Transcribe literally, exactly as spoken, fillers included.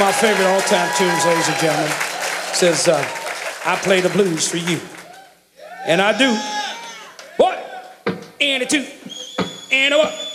my favorite all-time tunes, ladies and gentlemen. It says, uh, I play the blues for you. And I do. What? And a two. And a what?